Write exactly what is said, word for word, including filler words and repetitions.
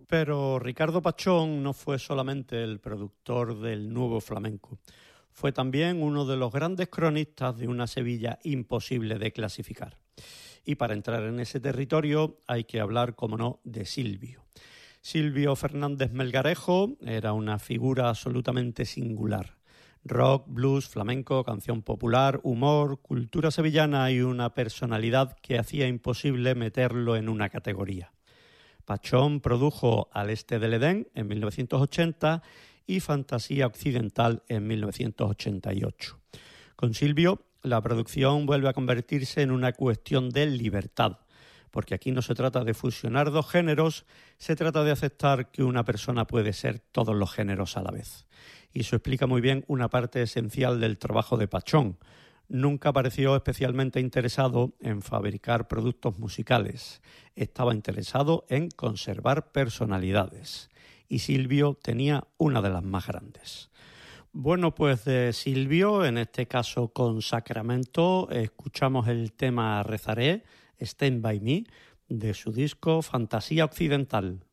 Pero Ricardo Pachón no fue solamente el productor del nuevo flamenco. Fue también uno de los grandes cronistas de una Sevilla imposible de clasificar. Y para entrar en ese territorio hay que hablar, como no, de Silvio. Silvio Fernández Melgarejo era una figura absolutamente singular. Rock, blues, flamenco, canción popular, humor, cultura sevillana y una personalidad que hacía imposible meterlo en una categoría. Pachón produjo Al este del Edén en mil novecientos ochenta y Fantasía Occidental en mil novecientos ochenta y ocho. Con Silvio, la producción vuelve a convertirse en una cuestión de libertad, porque aquí no se trata de fusionar dos géneros, se trata de aceptar que una persona puede ser todos los géneros a la vez. Y eso explica muy bien una parte esencial del trabajo de Pachón. Nunca pareció especialmente interesado en fabricar productos musicales. Estaba interesado en conservar personalidades. Y Silvio tenía una de las más grandes. Bueno, pues de Silvio, en este caso con Sacramento, escuchamos el tema Rezaré, Stand By Me, de su disco Fantasía Occidental.